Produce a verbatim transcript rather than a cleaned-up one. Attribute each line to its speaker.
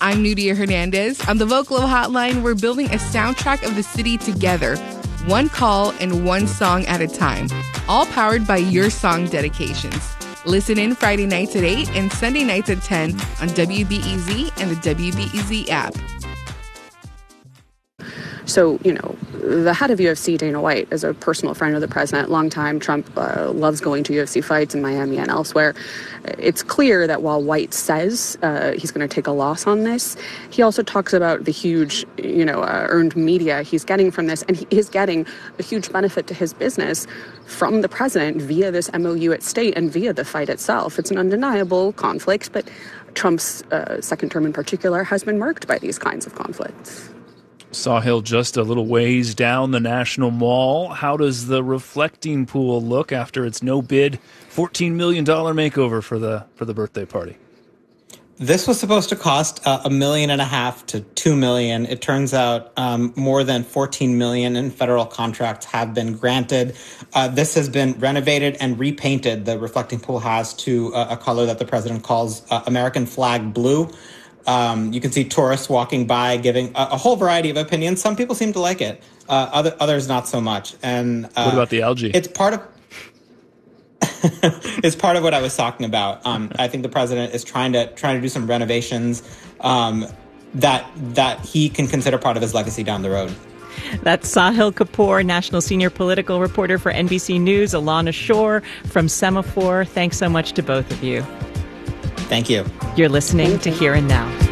Speaker 1: I'm Nudia Hernandez. On the Vocalo Hotline, we're building a soundtrack of the city together, one call and one song at a time, all powered by your song dedications. Listen in Friday nights at eight and Sunday nights at ten on W B E Z and the W B E Z app.
Speaker 2: So, you know, the head of U F C, Dana White, is a personal friend of the president, long time. Trump uh, loves going to U F C fights in Miami and elsewhere. It's clear that while White says uh, he's going to take a loss on this, he also talks about the huge, you know, uh, earned media he's getting from this, and he is getting a huge benefit to his business from the president via this M O U at state and via the fight itself. It's an undeniable conflict, but Trump's uh, second term in particular has been marked by these kinds of conflicts.
Speaker 3: Sahil, just a little ways down the National Mall. How does the reflecting pool look after its no-bid fourteen million dollars makeover for the for the birthday party?
Speaker 4: This was supposed to cost uh, a million and a half to two million. It turns out um, more than fourteen million in federal contracts have been granted. Uh, this has been renovated and repainted. The reflecting pool has to uh, a color that the president calls uh, American flag blue. Um, you can see tourists walking by giving a, a whole variety of opinions. Some people seem to like it, uh, other, others not so much. And uh,
Speaker 3: what about the algae?
Speaker 4: It's part of it's part of what I was talking about. Um, I think the president is trying to trying to do some renovations um, that that he can consider part of his legacy down the road.
Speaker 5: That's Sahil Kapoor, national senior political reporter for N B C News. Alana Shore from Semaphore. Thanks so much to both of you.
Speaker 4: Thank you.
Speaker 5: You're listening to Here and Now.